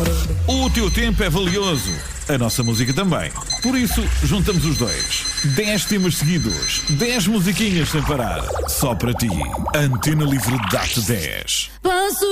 O teu tempo é valioso, a nossa música também. Por isso, juntamos os dois. 10 temas seguidos, 10 musiquinhas sem parar. Só para ti. Antena Livre dá-te 10. Passo